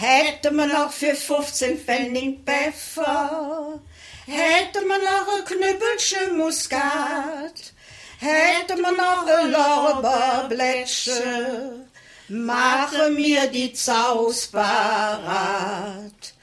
Hätte man noch für 15 Pfennig Pfeffer, hätte man noch ein Knüppelchen Muskat, hätte man noch ein Lorbeerblättchen, mache mir die Zaus parat.